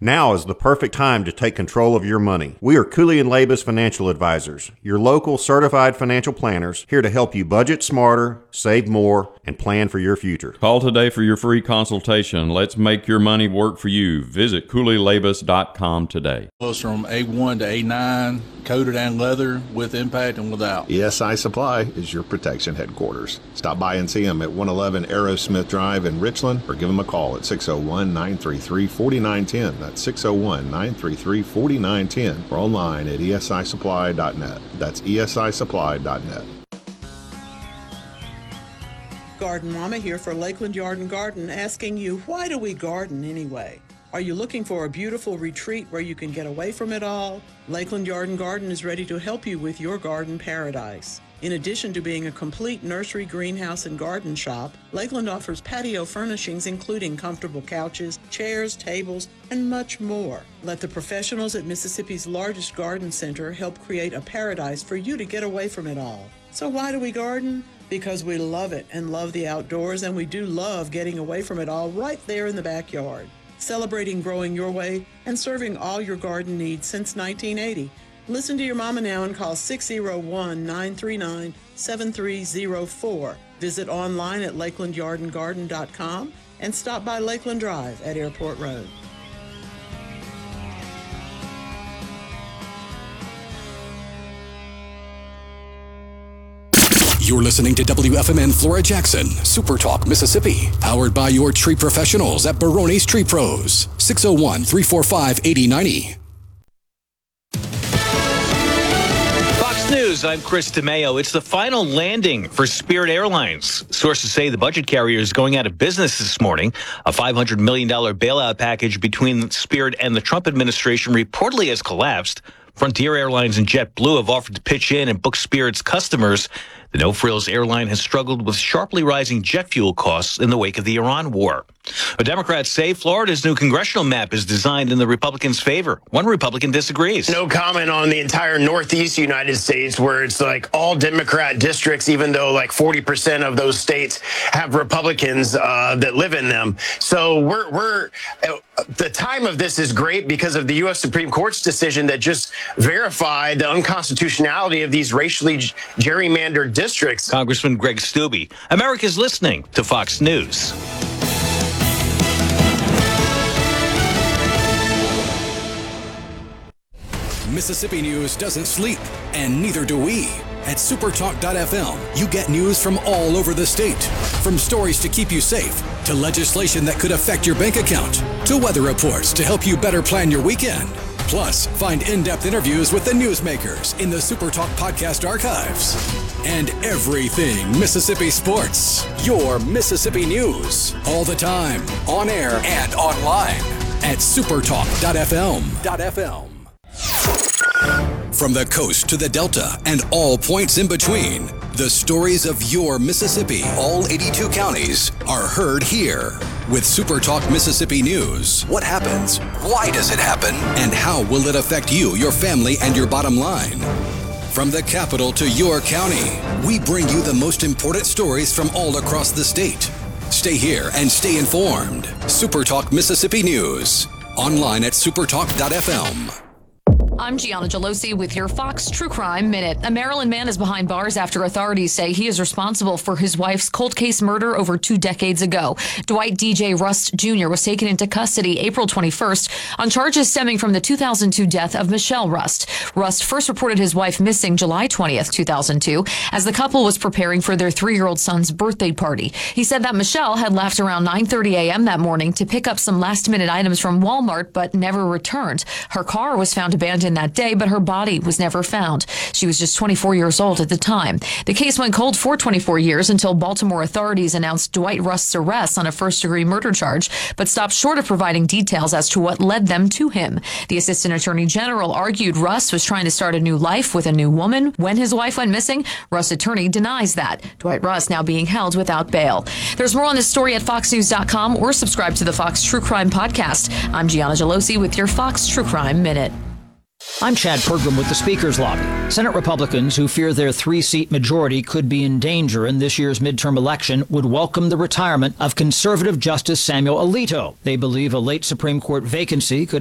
Now is the perfect time to take control of your money. We are Cooley and Labus Financial Advisors, your local certified financial planners, here to help you budget smarter, save more, and plan for your future. Call today for your free consultation. Let's make your money work for you. Visit CooleyLabus.com today. Goes from A1 to A9, coated and leather, with impact and without. ESI Supply is your protection headquarters. Stop by and see them at 111 Aerosmith Drive in Richland, or give them a call at 601-933-4910. That's 601-933-4910, or online at esisupply.net. That's esisupply.net. Garden Mama here for Lakeland Yard and Garden, asking you, why do we garden anyway? Are you looking for a beautiful retreat where you can get away from it all? Lakeland Yard and Garden is ready to help you with your garden paradise. In addition to being a complete nursery, greenhouse, and garden shop, Lakeland offers patio furnishings including comfortable couches, chairs, tables, and much more. Let the professionals at Mississippi's largest garden center help create a paradise for you to get away from it all. So why do we garden? Because we love it and love the outdoors, and we do love getting away from it all right there in the backyard. Celebrating growing your way and serving all your garden needs since 1980. Listen to your mama now and call 601-939-7304. Visit online at lakelandyardandgarden.com and stop by Lakeland Drive at Airport Road. You're listening to WFMN Flora Jackson, Super Talk, Mississippi. Powered by your tree professionals at Barone's Tree Pros. 601-345-8090. Fox News, I'm Chris DeMeo. It's the final landing for Spirit Airlines. Sources say the budget carrier is going out of business this morning. A $500 million bailout package between Spirit and the Trump administration reportedly has collapsed. Frontier Airlines and JetBlue have offered to pitch in and book Spirit's customers. The no-frills airline has struggled with sharply rising jet fuel costs in the wake of the Iran war. But Democrats say Florida's new congressional map is designed in the Republicans' favor. One Republican disagrees. No comment on the entire Northeast United States, where it's like all Democrat districts, even though like 40% of those states have Republicans that live in them. So we're the time of this is great because of the U.S. Supreme Court's decision that just verified the unconstitutionality of these racially gerrymandered districts. Congressman Greg Steube. America's listening to Fox News. Mississippi News doesn't sleep, and neither do we. At supertalk.fm, you get news from all over the state. From stories to keep you safe, to legislation that could affect your bank account, to weather reports to help you better plan your weekend. Plus, find in-depth interviews with the newsmakers in the Supertalk podcast archives. And everything Mississippi sports. Your Mississippi News. All the time, on air and online at supertalk.fm. From the coast to the Delta and all points in between, the stories of your Mississippi, all 82 counties, are heard here. With SuperTalk Mississippi News, what happens? Why does it happen? And how will it affect you, your family, and your bottom line? From the capital to your county, we bring you the most important stories from all across the state. Stay here and stay informed. SuperTalk Mississippi News. Online at supertalk.fm. I'm Gianna Gelosi with your Fox True Crime Minute. A Maryland man is behind bars after authorities say he is responsible for his wife's cold case murder over 2 decades ago. Dwight DJ Rust Jr. was taken into custody April 21st on charges stemming from the 2002 death of Michelle Rust. Rust first reported his wife missing July 20th, 2002, as the couple was preparing for their 3-year-old son's birthday party. He said that Michelle had left around 9:30 a.m. that morning to pick up some last-minute items from Walmart, but never returned. Her car was found abandoned that day, but her body was never found. She was just 24 years old at the time. The case went cold for 24 years until Baltimore authorities announced Dwight Rust's arrest on a first-degree murder charge, but stopped short of providing details as to what led them to him. The Assistant Attorney General argued Rust was trying to start a new life with a new woman when his wife went missing. Rust's attorney denies that. Dwight Rust now being held without bail. There's more on this story at foxnews.com or subscribe to the Fox True Crime Podcast. I'm Gianna Gelosi with your Fox True Crime Minute. I'm Chad Pergram with the Speaker's Lobby. Senate Republicans who fear their 3-seat majority could be in danger in this year's midterm election would welcome the retirement of conservative Justice Samuel Alito. They believe a late Supreme Court vacancy could